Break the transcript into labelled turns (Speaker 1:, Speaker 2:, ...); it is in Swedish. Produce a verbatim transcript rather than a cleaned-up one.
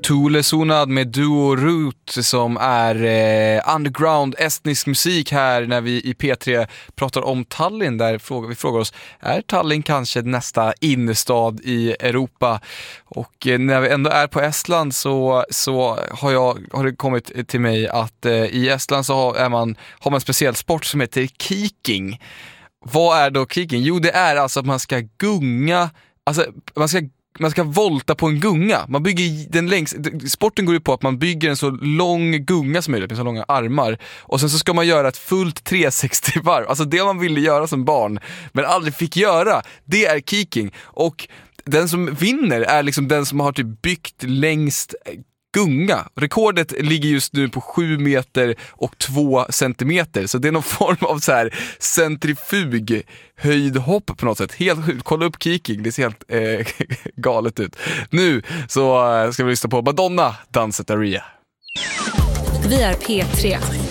Speaker 1: Thule Sonad med Duo Root som är eh, underground estnisk musik här när vi i P tre pratar om Tallinn, där frågar, vi frågar oss, är Tallinn kanske nästa innerstad i Europa? Och eh, när vi ändå är på Estland så, så har, jag, har det kommit till mig att eh, i Estland så har, är man, har man en speciell sport som heter kiking. Vad är då kiking? Jo, det är alltså att man ska gunga, alltså man ska Man ska volta på en gunga. Man bygger den längst, sporten går ju på att man bygger en så lång gunga som möjligt med så långa armar. Och sen så ska man göra ett fullt trehundrasextio-varv. Alltså det man ville göra som barn men aldrig fick göra. Det är kiking. Och den som vinner är liksom den som har typ byggt längst gunga. Rekordet ligger just nu på sju meter och två centimeter. Så det är någon form av så här centrifug höjdhopp på något sätt. Helt sjukt. Kolla upp kiking. Det ser helt eh, galet ut. Nu så ska vi lyssna på Madonna, Danset Aria.
Speaker 2: Vi är P tre.